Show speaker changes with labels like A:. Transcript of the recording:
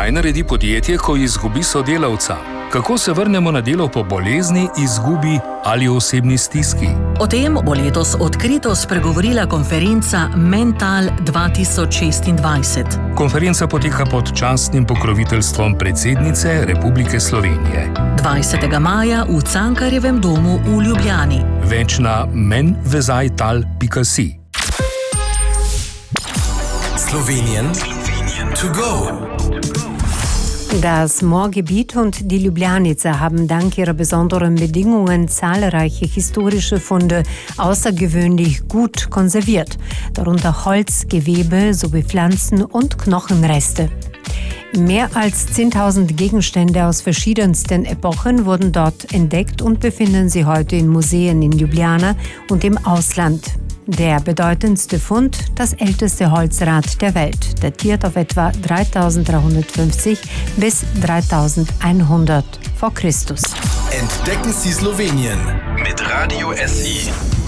A: Kaj naredi podjetje, ko izgubi sodelavca? Kako se vrnemo na delo po bolezni, izgubi ali osebni stiski?
B: O tem bo letos odkrito spregovorila konferenca Mental 2026.
A: Konferenca poteka pod častnim pokroviteljstvom predsednice Republike Slovenije.
B: 20. maja v Cankarjevem domu v Ljubljani.
A: Več na menvezajtal.si.
C: Slowenien to go.
D: Das Moorgebiet und die Ljubljanice haben dank ihrer besonderen Bedingungen zahlreiche historische Funde außergewöhnlich gut konserviert, darunter Holz, Gewebe sowie Pflanzen und Knochenreste. Mehr als 10.000 Gegenstände aus verschiedensten Epochen wurden dort entdeckt und befinden sich heute in Museen in Ljubljana und im Ausland. Der bedeutendste Fund, das älteste Holzrad der Welt, datiert auf etwa 3350 bis 3100 vor Christus.
C: Entdecken Sie Slowenien mit Radio SI.